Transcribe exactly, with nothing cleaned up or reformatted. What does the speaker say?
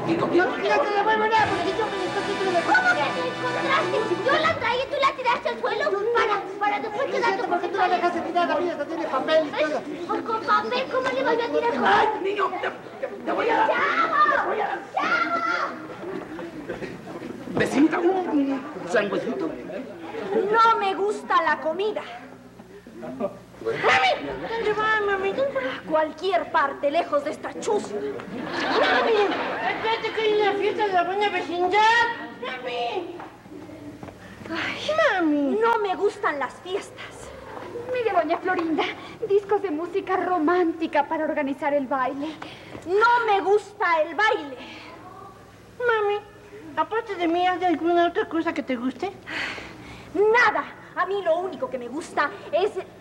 contigo. No, no te devuelvo nada porque yo me necesito de... ¿Cómo que te encontraste? Yo la traí y tú la tiraste al suelo para, para después Es quedarte... cierto, porque tú la dejaste tirada, mira, hasta tiene papel y todo. Pues con papel, ¿cómo le voy a tirar con ¡Ay, niño! Te, te, te voy a dar. ¡Chavo! Te voy a dar. ¡Chavo! Vecinita, un sándwichito. No me gusta la comida. ¡Mami! ¿Dónde va, mami? ¿Dónde va? A cualquier parte, lejos de esta chusma. ¡Mami! Espérate que hay una fiesta de la buena vecindad. ¡Mami! Ay, ¡Mami! no me gustan las fiestas. Mire, doña Florinda, discos de música romántica para organizar el baile. No me gusta el baile. Mami, aparte de mí, ¿hay alguna otra cosa que te guste? Nada. A mí lo único que me gusta es